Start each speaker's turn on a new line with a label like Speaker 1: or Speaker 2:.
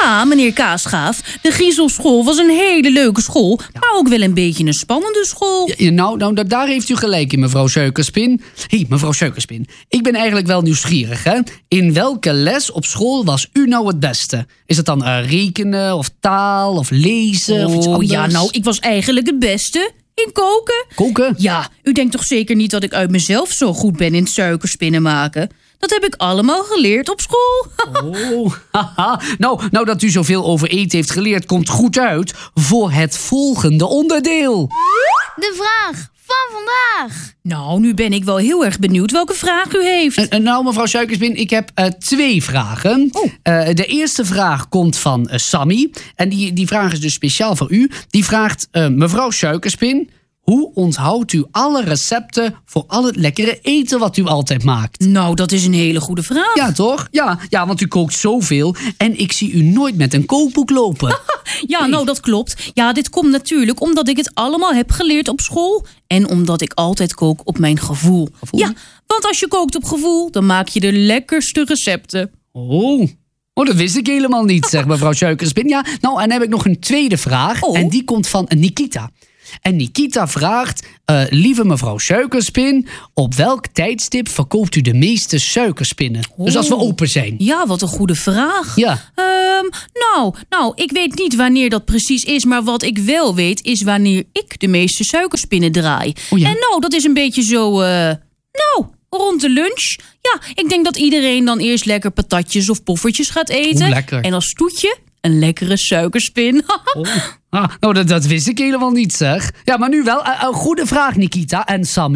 Speaker 1: Ja, meneer Kaasgaaf, de Giezelschool was een hele leuke school, maar ook wel een beetje een spannende school.
Speaker 2: Ja, nou, daar heeft u gelijk in, mevrouw Suikerspin. Hé, mevrouw Suikerspin, ik ben eigenlijk wel nieuwsgierig, hè? In welke les op school was u nou het beste? Is het dan rekenen, of taal, of lezen, of iets anders?
Speaker 1: Ja, nou, ik was eigenlijk het beste in koken.
Speaker 2: Koken?
Speaker 1: Ja, u denkt toch zeker niet dat ik uit mezelf zo goed ben in suikerspinnen maken? Dat heb ik allemaal geleerd op school.
Speaker 2: Haha. Nou, dat u zoveel over eten heeft geleerd, komt goed uit voor het volgende onderdeel.
Speaker 3: De vraag van vandaag.
Speaker 1: Nou, nu ben ik wel heel erg benieuwd welke vraag u heeft.
Speaker 2: Nou, mevrouw Suikerspin, ik heb 2 vragen. De eerste vraag komt van Sammy. En die vraag is dus speciaal voor u. Die vraagt, mevrouw Suikerspin, hoe onthoudt u alle recepten voor al het lekkere eten wat u altijd maakt?
Speaker 1: Nou, dat is een hele goede vraag.
Speaker 2: Ja, toch? Ja, want u kookt zoveel en ik zie u nooit met een kookboek lopen.
Speaker 1: Ja, nou, dat klopt. Ja, dit komt natuurlijk omdat ik het allemaal heb geleerd op school. En omdat ik altijd kook op mijn gevoel. Ja, want als je kookt op gevoel, dan maak je de lekkerste recepten.
Speaker 2: Oh, dat wist ik helemaal niet, zegt mevrouw Suikerspin. Ja, nou, en dan heb ik nog een tweede vraag. En die komt van Nikita. En Nikita vraagt, lieve mevrouw Suikerspin, op welk tijdstip verkoopt u de meeste suikerspinnen? Dus als we open zijn.
Speaker 1: Ja, wat een goede vraag.
Speaker 2: Ja.
Speaker 1: Nou, ik weet niet wanneer dat precies is, maar wat ik wel weet is wanneer ik de meeste suikerspinnen draai.
Speaker 2: Oh ja.
Speaker 1: En nou, dat is een beetje zo, rond de lunch. Ja, ik denk dat iedereen dan eerst lekker patatjes of poffertjes gaat eten.
Speaker 2: Lekker.
Speaker 1: En als toetje een lekkere suikerspin.
Speaker 2: Nou, dat wist ik helemaal niet, zeg. Ja, maar nu wel. Een goede vraag, Nikita en Sammy.